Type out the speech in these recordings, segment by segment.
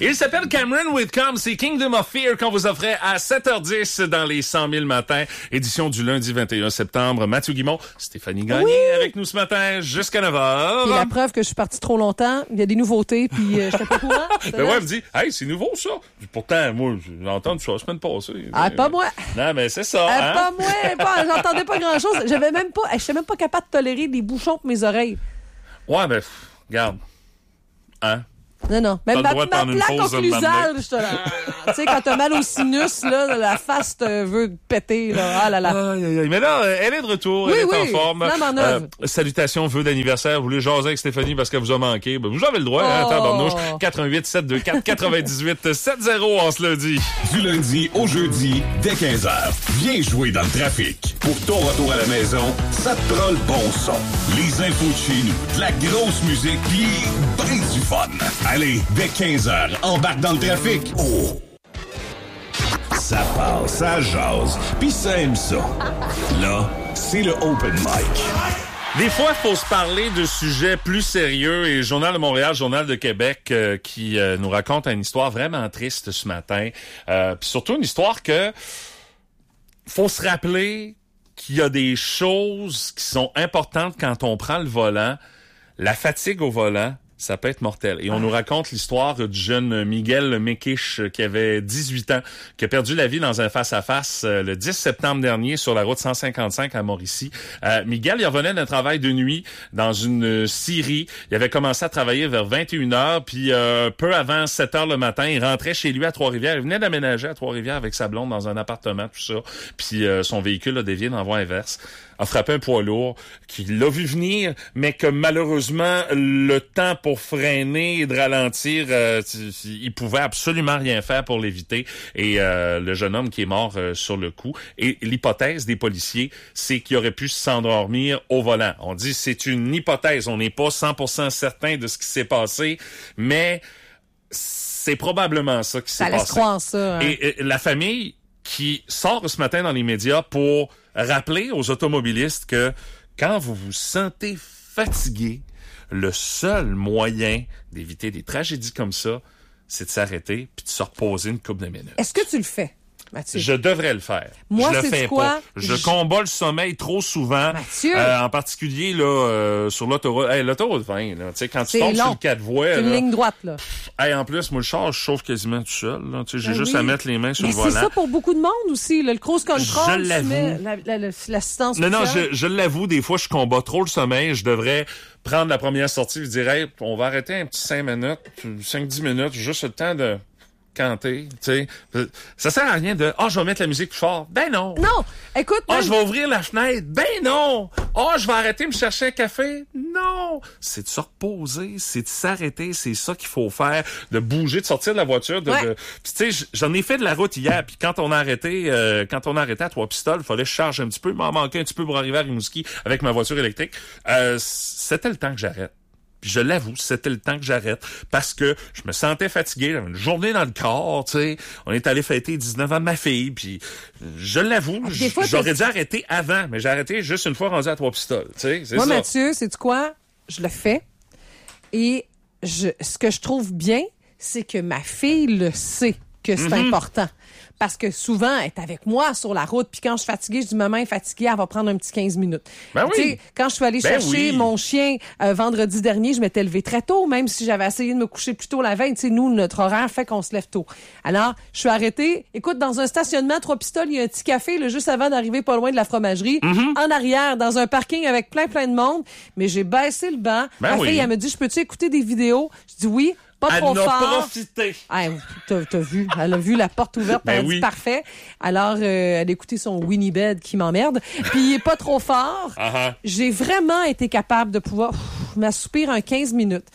Il s'appelle Cameron Whitcomb, c'est Kingdom of Fear qu'on vous offrait à 7h10 dans les 100 000 matins, édition du lundi 21 septembre. Mathieu Guimond, Stéphanie Gagné avec nous ce matin jusqu'à 9h. Et la preuve que je suis partie trop longtemps, il y a des nouveautés, puis je t'ai pas au courant. Ben ouais, elle me dit, hey, c'est nouveau ça. Pourtant, moi, j'ai entendu ça la semaine passée. Ah, pas moi. Non, mais c'est ça. Pas moi. J'entendais pas grand-chose. Je n'étais même pas capable de tolérer des bouchons pour mes oreilles. Ouais, ben, regarde. Hein? Non. Même ma plaque occlusale, je te la... Tu sais, quand t'as mal au sinus, là, la face te veut péter, là. Ah là là. Mais là, elle est de retour, elle est en forme. Salutations, vœux d'anniversaire. Vous voulez jaser avec Stéphanie parce qu'elle vous a manqué? Ben, vous avez le droit, hein, tabarnouche. 88 724 98 70 en ce lundi. Du lundi au jeudi, dès 15h. Viens jouer dans le trafic. Pour ton retour à la maison, ça te prend le bon son. Les infos de chez nous, de la grosse musique, pis ben du fun. Allez, dès 15h, embarque dans le trafic. Oh! Ça passe, ça jase, pis ça aime ça. Là, c'est le Open Mic. Des fois, il faut se parler de sujets plus sérieux et Journal de Montréal, Journal de Québec qui nous raconte une histoire vraiment triste ce matin. Puis surtout une histoire que faut se rappeler qu'il y a des choses qui sont importantes quand on prend le volant. La fatigue au volant, ça peut être mortel. Et on nous raconte l'histoire du jeune Miguel Mekish qui avait 18 ans, qui a perdu la vie dans un face-à-face le 10 septembre dernier sur la route 155 à Mauricie. Miguel, il revenait d'un travail de nuit dans une scierie. Il avait commencé à travailler vers 21h, puis peu avant 7h le matin, il rentrait chez lui à Trois-Rivières. Il venait d'aménager à Trois-Rivières avec sa blonde dans un appartement, tout ça. Puis son véhicule a dévié dans la voie inverse, a frappé un poids lourd qui l'a vu venir, mais que malheureusement, le temps pour freiner et de ralentir, il pouvait absolument rien faire pour l'éviter. Et le jeune homme qui est mort sur le coup. Et l'hypothèse des policiers, c'est qu'il aurait pu s'endormir au volant. On dit c'est une hypothèse, on n'est pas 100% certain de ce qui s'est passé, mais c'est probablement ça qui s'est passé. Ça laisse croire ça. Hein? Et la famille qui sort ce matin dans les médias pour rappeler aux automobilistes que quand vous vous sentez fatigué, le seul moyen d'éviter des tragédies comme ça, c'est de s'arrêter puis de se reposer une couple de minutes. Est-ce que tu le fais, Mathieu? Je devrais le faire. Moi, je le c'est fais quoi? pas. Je combats le sommeil trop souvent. Mathieu! En particulier là sur l'autoroute. L'autoroute 20, là, tu sais, quand tu tombes sur le 4 voies. C'est une ligne droite, là. En plus, moi, le char, je chauffe quasiment tout seul. Là. Tu sais, j'ai juste à mettre les mains sur le volant. C'est ça pour beaucoup de monde aussi. Là, le cruise control, je l'avoue. L'assistance Non, je l'avoue, des fois, je combats trop le sommeil. Je devrais prendre la première sortie et dire, hey, on va arrêter un petit 5 minutes, 5-10 minutes, juste le temps de canter, tu sais. Ça sert à rien de, je vais mettre la musique plus fort. Ben non. Non. Écoute. Je vais ouvrir la fenêtre. Ben non. Je vais arrêter de me chercher un café. Non. C'est de se reposer, c'est de s'arrêter, c'est ça qu'il faut faire, de bouger, de sortir de la voiture, tu sais, j'en ai fait de la route hier, puis quand on a arrêté à Trois-Pistoles, il fallait que je charge un petit peu, il m'en manquait un petit peu pour arriver à Rimouski avec ma voiture électrique. C'était le temps que j'arrête. Puis je l'avoue, c'était le temps que j'arrête parce que je me sentais fatigué, j'avais une journée dans le corps, tu sais. On est allé fêter 19 ans de ma fille, puis je l'avoue, j'aurais dû arrêter avant, mais j'ai arrêté juste une fois rendu à Trois-Pistoles, tu sais, c'est moi, ça. Mathieu, sais-tu quoi? Je le fais. Et ce que je trouve bien, c'est que ma fille le sait que c'est important. Parce que souvent, elle est avec moi sur la route, puis quand je suis fatiguée, je dis, maman est fatiguée, elle va prendre un petit 15 minutes. Ben oui. Tu sais, quand je suis allée chercher mon chien vendredi dernier, je m'étais levée très tôt, même si j'avais essayé de me coucher plus tôt la veille. Tu sais, nous, notre horaire fait qu'on se lève tôt. Alors, je suis arrêtée. Écoute, dans un stationnement à Trois-Pistoles, il y a un petit café, là, juste avant d'arriver pas loin de la fromagerie. En arrière, dans un parking avec plein de monde. Mais j'ai baissé le banc. Ma fille, elle me dit, je peux-tu écouter des vidéos? Je dis oui. Pas trop fort. Elle en a profité. T'as vu. Elle a vu la porte ouverte. Elle a dit parfait. Alors, elle a écouté son Winnie Bed qui m'emmerde. Puis, il est pas trop fort. J'ai vraiment été capable de pouvoir m'assoupir un 15 minutes.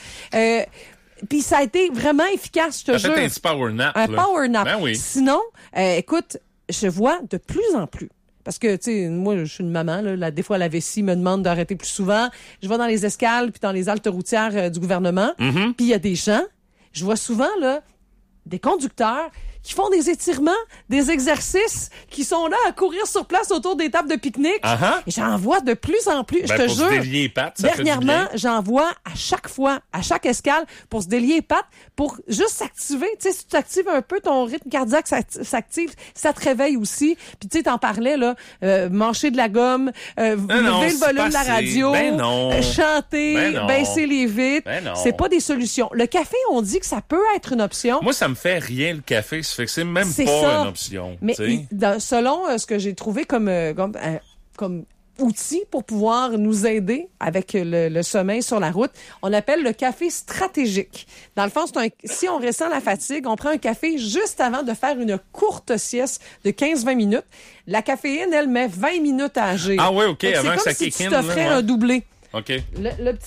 Puis, ça a été vraiment efficace, je te jure. T'as fait un petit power nap. Un power nap. Ben oui. Sinon, écoute, je vois de plus en plus. Parce que, tu sais, moi, je suis une maman, là, des fois, la vessie me demande d'arrêter plus souvent. Je vais dans les escales puis dans les haltes routières du gouvernement. Puis il y a des gens, je vois souvent, là, des conducteurs qui font des étirements, des exercices, qui sont là à courir sur place autour des tables de pique-nique. Et j'en vois de plus en plus, je te pour jure. se délier les pattes, ça Dernièrement, fait du j'en vois à chaque fois, à chaque escale, pour se délier les pattes, pour juste s'activer. Tu sais, si tu actives un peu ton rythme cardiaque, ça s'active, ça te réveille aussi. Puis tu sais, t'en parlais, là, mâcher de la gomme, lever le volume de la radio, chanter, baisser les vitres. C'est pas des solutions. Le café, on dit que ça peut être une option. Moi, ça me fait rien le café, ça fait que c'est même pas une option. Mais selon ce que j'ai trouvé comme outil pour pouvoir nous aider avec le sommeil sur la route, on appelle le café stratégique. Dans le fond, si on ressent la fatigue, on prend un café juste avant de faire une courte sieste de 15-20 minutes. La caféine, elle met 20 minutes à agir. Ah oui, OK, donc, avant que ça kick in. kick in. C'est comme si tu t'offrais un doublé. OK. Le petit